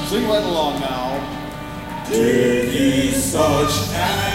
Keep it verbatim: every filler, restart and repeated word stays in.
Sing right along now. Did he such an